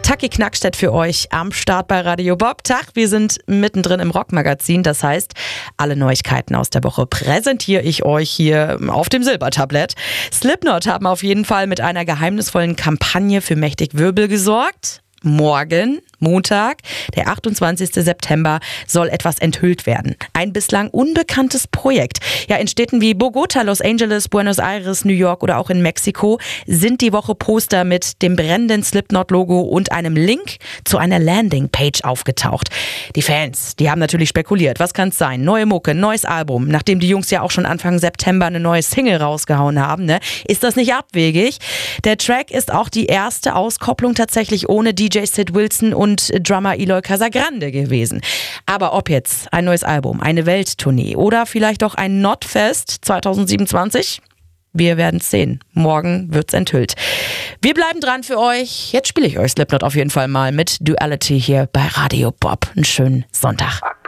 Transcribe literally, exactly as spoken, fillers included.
Taki Knackstedt für euch am Start bei Radio Bob. Tag, wir sind mittendrin im Rockmagazin. Das heißt, alle Neuigkeiten aus der Woche präsentiere ich euch hier auf dem Silbertablett. Slipknot haben auf jeden Fall mit einer geheimnisvollen Kampagne für mächtig Wirbel gesorgt. Morgen, Montag, der achtundzwanzigster September, soll etwas enthüllt werden. Ein bislang unbekanntes Projekt. Ja, in Städten wie Bogota, Los Angeles, Buenos Aires, New York oder auch in Mexiko sind die Woche Poster mit dem brennenden Slipknot-Logo und einem Link zu einer Landingpage aufgetaucht. Die Fans, die haben natürlich spekuliert. Was kann es sein? Neue Mucke, neues Album. Nachdem die Jungs ja auch schon Anfang September eine neue Single rausgehauen haben, ne? Ist das nicht abwegig? Der Track ist auch die erste Auskopplung tatsächlich ohne D J Sid Wilson und Drummer Eloy Casagrande gewesen. Aber ob jetzt ein neues Album, eine Welttournee oder vielleicht auch ein Notfest zwanzig siebenundzwanzig? Wir werden es sehen. Morgen wird's enthüllt. Wir bleiben dran für euch. Jetzt spiele ich euch Slipknot auf jeden Fall mal mit Duality hier bei Radio Bob. Einen schönen Sonntag.